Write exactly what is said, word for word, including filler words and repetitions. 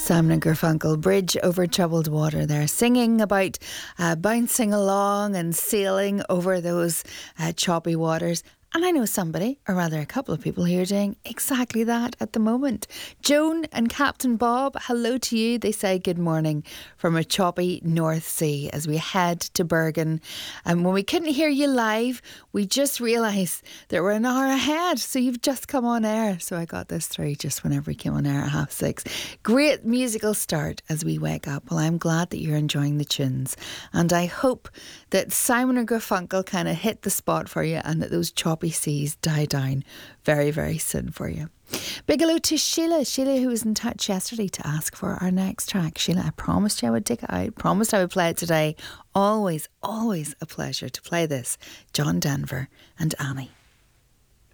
Simon and Garfunkel, Bridge Over Troubled Water. They're singing about uh, bouncing along and sailing over those uh, choppy waters. And I know somebody, or rather a couple of people who are doing exactly that at the moment. Joan and Captain Bob, hello to you. They say good morning from a choppy North Sea as we head to Bergen. And when we couldn't hear you live, we just realised that we're an hour ahead. So you've just come on air. So I got this through just whenever we came on air at half six. Great musical start as we wake up. Well, I'm glad that you're enjoying the tunes. And I hope that Simon and Garfunkel kind of hit the spot for you and that those choppy seas die down very, very soon for you. Big hello to Sheila. Sheila, who was in touch yesterday to ask for our next track. Sheila, I promised you I would dig it out. Promised I would play it today. Always, always a pleasure to play this. John Denver and Annie.